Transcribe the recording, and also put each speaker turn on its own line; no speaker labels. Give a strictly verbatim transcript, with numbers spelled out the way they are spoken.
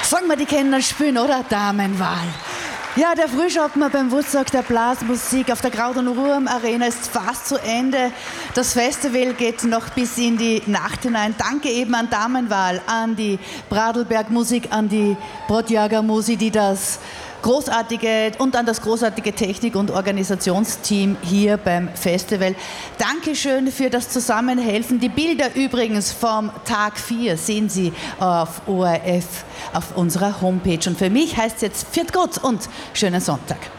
Sagen wir, die kennen das Spielen, oder? Damenwahl. Ja, der Frühschoppen beim Woodstock der Blasmusik auf der Kraut- und Ruhm Arena ist fast zu Ende. Das Festival geht noch bis in die Nacht hinein. Danke eben an Damenwahl, an die Bradelberg Musik, an die Brodjager Musik, die das großartige und an das großartige Technik- und Organisationsteam hier beim Festival. Dankeschön für das Zusammenhelfen. Die Bilder übrigens vom Tag vier sehen Sie auf O R F auf unserer Homepage. Und für mich heißt es jetzt Viert Gott und schönen Sonntag.